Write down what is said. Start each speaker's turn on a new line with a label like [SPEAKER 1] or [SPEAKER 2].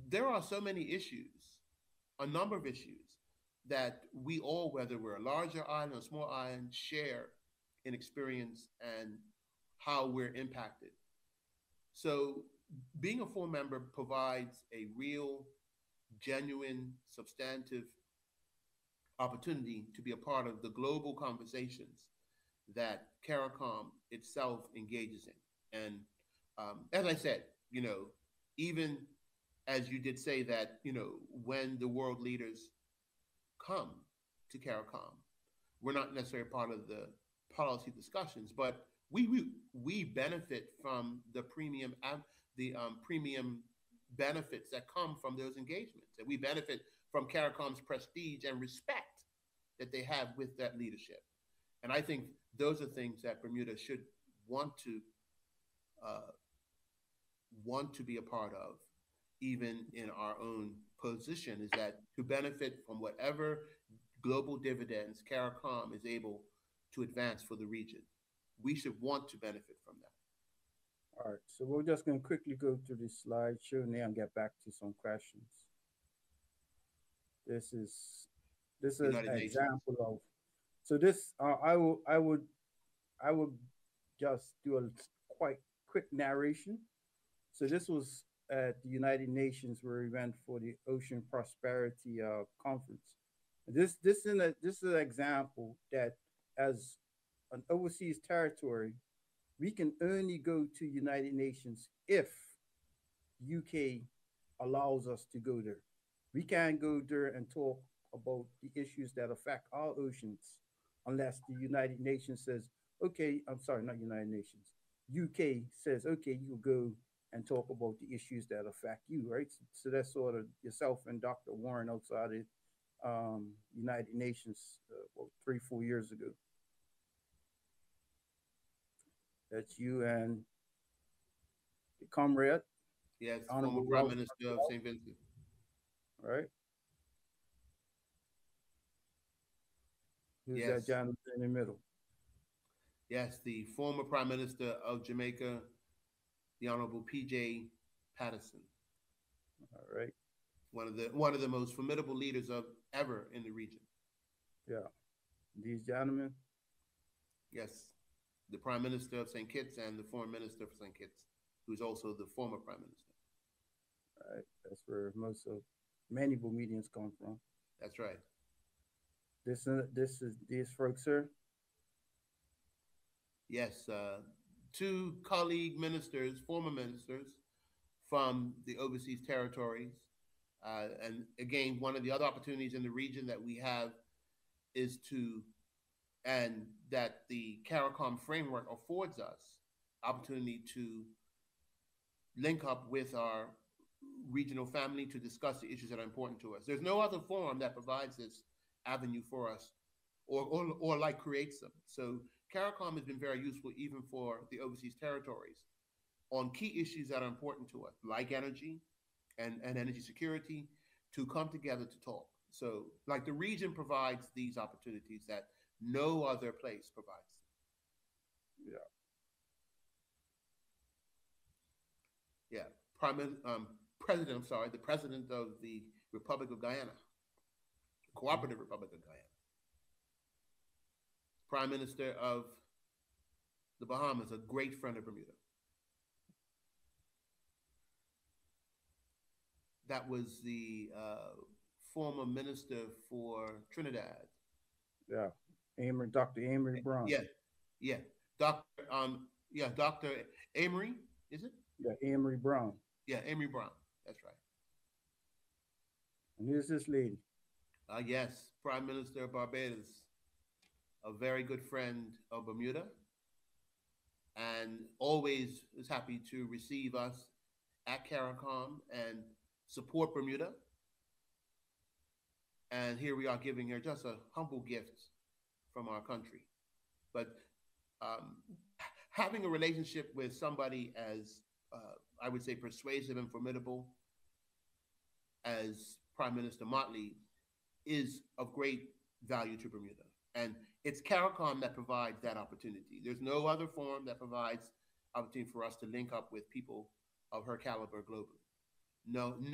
[SPEAKER 1] there are so many issues, a number of issues that we all, whether we're a larger island or a small island, share in experience and how we're impacted. So being a full member provides a real, genuine, substantive opportunity to be a part of the global conversations that CARICOM itself engages in. And as I said, even as you did say that, when the world leaders come to CARICOM, we're not necessarily part of the policy discussions, but we benefit from the premium benefits that come from those engagements, and we benefit from CARICOM's prestige and respect that they have with that leadership. And I think those are things that Bermuda should want to uh, want to be a part of, even in our own position, is that to benefit from whatever global dividends CARICOM is able to advance for the region. We should want to benefit from that.
[SPEAKER 2] All right, so we're just going to quickly go through this slideshow now and get back to some questions. This is this is
[SPEAKER 1] United
[SPEAKER 2] an
[SPEAKER 1] Nations.
[SPEAKER 2] example of. So this I would just do a quite quick narration. So this was at the United Nations where we went for the Ocean Prosperity Conference. This is an example that as an overseas territory, we can only go to United Nations if UK allows us to go there. We can't go there and talk about the issues that affect our oceans unless the United Nations says, okay, I'm sorry, not United Nations. UK says, okay, you go and talk about the issues that affect you, right? So that's sort of yourself and Dr. Warren outside the United Nations, about 3, 4 years ago. That's you and the comrade,
[SPEAKER 1] Yes, former
[SPEAKER 2] Honorable
[SPEAKER 1] Prime
[SPEAKER 2] Ralph
[SPEAKER 1] Minister of
[SPEAKER 2] Marcel,
[SPEAKER 1] St. Vincent.
[SPEAKER 2] right? Who's that
[SPEAKER 1] Yes,
[SPEAKER 2] gentleman in the middle?
[SPEAKER 1] yes, the former Prime Minister of Jamaica, the Honorable P.J. Patterson,
[SPEAKER 2] All right.
[SPEAKER 1] one of the most formidable leaders of ever in the region.
[SPEAKER 2] Yeah. These gentlemen,
[SPEAKER 1] Yes, the Prime Minister of St. Kitts and the Foreign Minister of St. Kitts, who's also the former Prime Minister.
[SPEAKER 2] right? That's where most of many Bermudians come from.
[SPEAKER 1] That's right.
[SPEAKER 2] This is these folks here.
[SPEAKER 1] Yes, two colleague ministers, former ministers from the overseas territories. And again, one of the other opportunities in the region that we have is to, and that the CARICOM framework affords us opportunity to link up with our regional family to discuss the issues that are important to us. There's no other forum that provides this avenue for us, or like creates them. So CARICOM has been very useful even for the overseas territories on key issues that are important to us, like energy and energy security, to come together to talk. So, like, the region provides these opportunities that no other place provides.
[SPEAKER 2] Yeah.
[SPEAKER 1] Yeah, President. I'm sorry, the president of the Republic of Guyana,
[SPEAKER 2] Mhm.
[SPEAKER 1] Cooperative Republic of Guyana, Prime Minister of the Bahamas, a great friend of Bermuda. That was the former minister for Trinidad.
[SPEAKER 2] Yeah. Amory, Dr. Amory Brown.
[SPEAKER 1] Yeah, yeah, Doctor Amory, is it?
[SPEAKER 2] Yeah, Amory Brown.
[SPEAKER 1] Yeah, Amory Brown. That's right.
[SPEAKER 2] And here's this lady.
[SPEAKER 1] Yes, Prime Minister of Barbados, a very good friend of Bermuda, and always is happy to receive us at CARICOM and support Bermuda. And here we are giving her just a humble gift from our country. But um, having a relationship with somebody as, I would say, persuasive and formidable as Prime Minister Motley is of great value to Bermuda. And it's CARICOM that provides that opportunity. There's no other forum that provides opportunity for us to link up with people of her caliber globally. No,